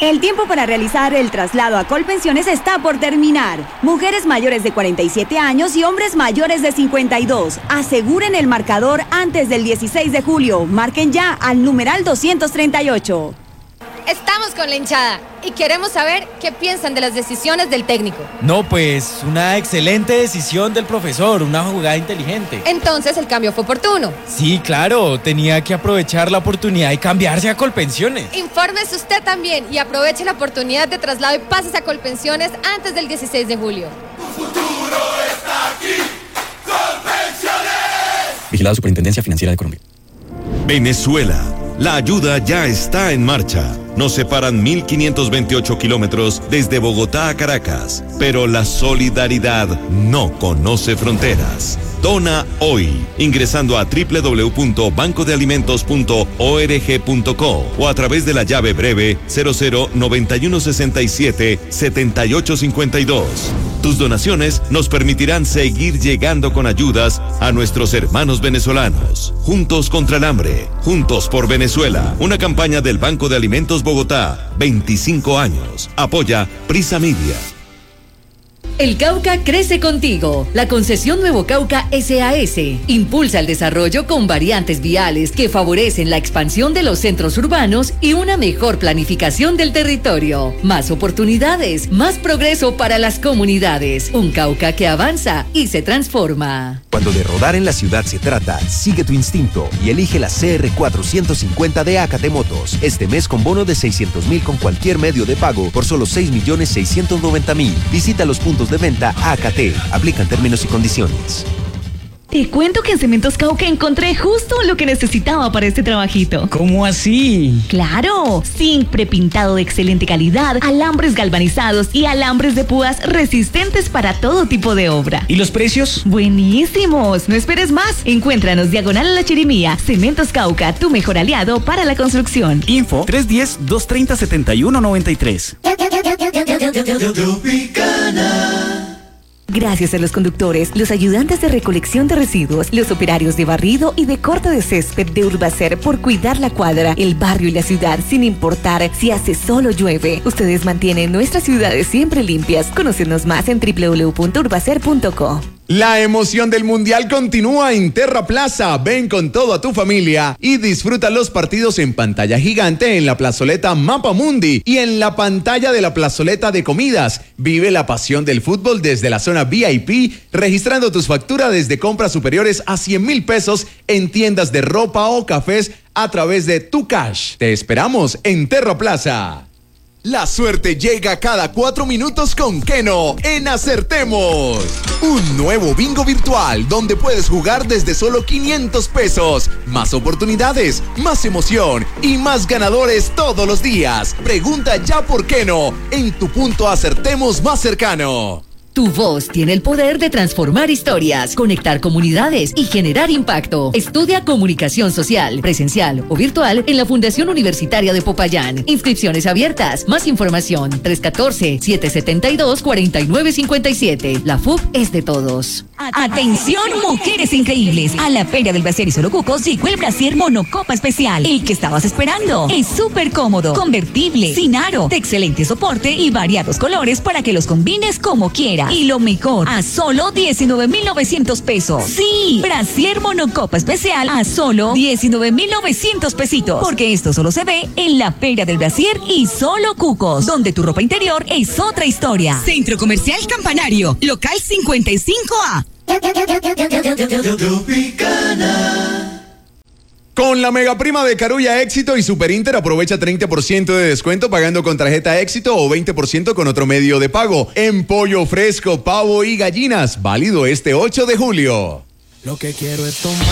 El tiempo para realizar el traslado a Colpensiones está por terminar. Mujeres mayores de 47 años y hombres mayores de 52. Aseguren el marcador antes del 16 de julio. Marquen ya al numeral 238. Estamos con la hinchada y queremos saber qué piensan de las decisiones del técnico. No, pues una excelente decisión del profesor, una jugada inteligente. Entonces el cambio fue oportuno. Sí, claro, tenía que aprovechar la oportunidad y cambiarse a Colpensiones. Infórmese usted también y aproveche la oportunidad de traslado y pases a Colpensiones antes del 16 de julio. Tu futuro está aquí, Colpensiones. Vigilado Superintendencia Financiera de Colombia. Venezuela. La ayuda ya está en marcha. Nos separan 1.528 kilómetros desde Bogotá a Caracas, pero la solidaridad no conoce fronteras. Dona hoy, ingresando a www.bancodealimentos.org.co o a través de la llave breve 0091677852. Tus donaciones nos permitirán seguir llegando con ayudas a nuestros hermanos venezolanos. Juntos contra el hambre, juntos por Venezuela. Una campaña del Banco de Alimentos Bogotá, 25 años. Apoya Prisa Media. El Cauca crece contigo. La concesión Nuevo Cauca SAS impulsa el desarrollo con variantes viales que favorecen la expansión de los centros urbanos y una mejor planificación del territorio. Más oportunidades, más progreso para las comunidades. Un Cauca que avanza y se transforma. Cuando de rodar en la ciudad se trata, sigue tu instinto y elige la CR450 de AKT Motos. Este mes con bono de 600.000 con cualquier medio de pago por solo 6.690.000. Visita los puntos de venta AKT. Aplican términos y condiciones. Te cuento que en Cementos Cauca encontré justo lo que necesitaba para este trabajito. ¿Cómo así? ¡Claro! Zinc prepintado de excelente calidad, alambres galvanizados y alambres de púas resistentes para todo tipo de obra. ¿Y los precios? ¡Buenísimos! No esperes más. Encuéntranos diagonal a la Chirimía. Cementos Cauca, tu mejor aliado para la construcción. Info 310-230-7193. Gracias a los conductores, los ayudantes de recolección de residuos, los operarios de barrido y de corte de césped de Urbacer por cuidar la cuadra, el barrio y la ciudad sin importar si hace sol o llueve. Ustedes mantienen nuestras ciudades siempre limpias. Conócenos más en www.urbacer.co. La emoción del Mundial continúa en Terra Plaza. Ven con toda tu familia y disfruta los partidos en pantalla gigante en la plazoleta Mapa Mundi y en la pantalla de la plazoleta de comidas. Vive la pasión del fútbol desde la zona VIP, registrando tus facturas desde compras superiores a 100.000 pesos en tiendas de ropa o cafés a través de Tu Cash. Te esperamos en Terra Plaza. La suerte llega cada 4 minutos con Keno en Acertemos. Un nuevo bingo virtual donde puedes jugar desde solo 500 pesos. Más oportunidades, más emoción y más ganadores todos los días. Pregunta ya por Keno en tu punto Acertemos más cercano. Tu voz tiene el poder de transformar historias, conectar comunidades y generar impacto. Estudia comunicación social, presencial o virtual en la Fundación Universitaria de Popayán. Inscripciones abiertas. Más información 314-772-4957. La FUP es de todos. Atención, mujeres increíbles. A la Feria del Brasier y Solo Cucos llegó el Brasier Monocopa Especial. El que estabas esperando. Es súper cómodo, convertible, sin aro, de excelente soporte y variados colores para que los combines como quieras. Y lo mejor, a solo 19.900 pesos. Sí, Brasier Monocopa Especial a solo 19.900 pesitos. Porque esto solo se ve en la Feria del Brasier y Solo Cucos, donde tu ropa interior es otra historia. Centro Comercial Campanario, local 55A. Con la mega prima de Carulla Éxito y Super Inter aprovecha 30% de descuento pagando con tarjeta Éxito o 20% con otro medio de pago. En pollo fresco, pavo y gallinas. Válido este 8 de julio. Lo que quiero es tomar.